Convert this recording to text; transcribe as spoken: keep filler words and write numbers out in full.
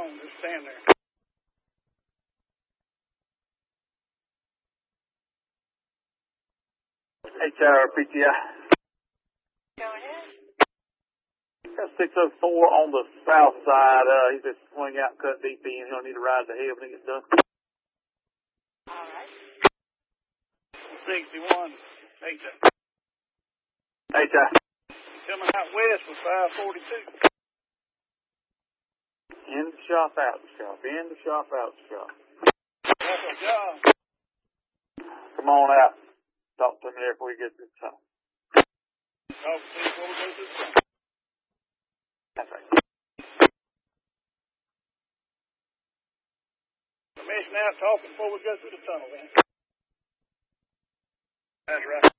on. Just stand there. H R P T I. Go ahead. Got six oh four on the south side. Uh, he's just swing out, cut D P, and he'll need to ride the hill when he gets done. All right. sixty-one. H I. H I. Coming out west with five forty-two. In the shop, out the shop. In the shop, out the shop. That's a job. Come on out. Talk to me there before you get to the tunnel. Talk to me before we go to the tunnel. That's right. Commission out talking before we go through the tunnel, then. That's right.